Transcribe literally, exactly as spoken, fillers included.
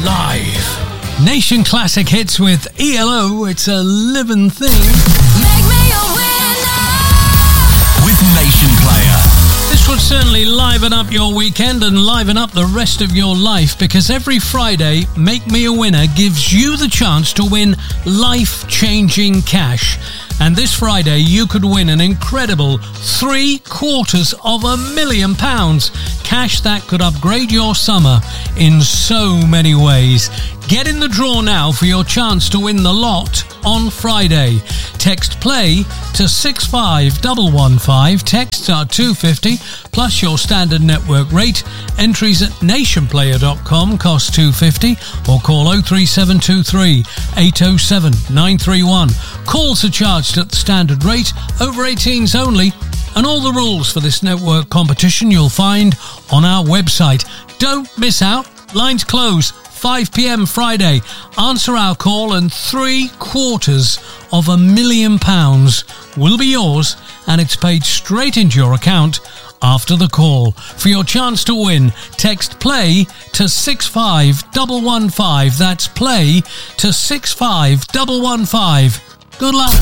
live. Nation Classic Hits with E L O. It's a living thing. Make me a winner with Nation Player. This would certainly liven up your weekend and liven up the rest of your life, because every Friday, Make Me a Winner gives you the chance to win life-changing cash. And this Friday, you could win an incredible three quarters of a million pounds. Cash that could upgrade your summer in so many ways. Get in the draw now for your chance to win the lot on Friday. Text PLAY to six five one one five. Texts are two pounds fifty plus your standard network rate. Entries at nation player dot com cost two pounds fifty, or call oh three seven two three eight oh seven nine three one. Calls are charged at the standard rate, over eighteens only, and all the rules for this network competition you'll find on our website. Don't miss out. Lines close five p.m. Friday. Answer our call and three quarters of a million pounds will be yours, and it's paid straight into your account after the call. For your chance to win, text PLAY to six five one one five. That's PLAY to six five one one five. Good luck.